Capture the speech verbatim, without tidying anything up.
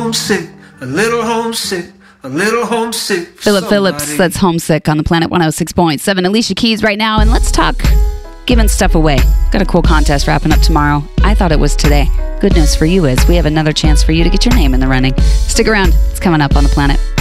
homesick, a little homesick, a little homesick. for Philip somebody. Phillips, that's Homesick on the Planet one oh six point seven. Alicia Keys right now, and let's talk giving stuff away. Got a cool contest wrapping up tomorrow. I thought it was today. Good news for you is we have another chance for you to get your name in the running. Stick around. It's coming up on the Planet.